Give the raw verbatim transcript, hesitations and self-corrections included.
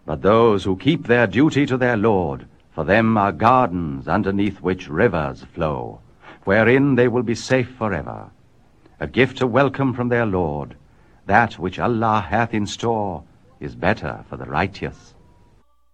But those who keep their duty to their Lord, for them are gardens underneath which rivers flow, wherein they will be safe forever. A gift to welcome from their Lord, that which Allah hath in store is better for the righteous.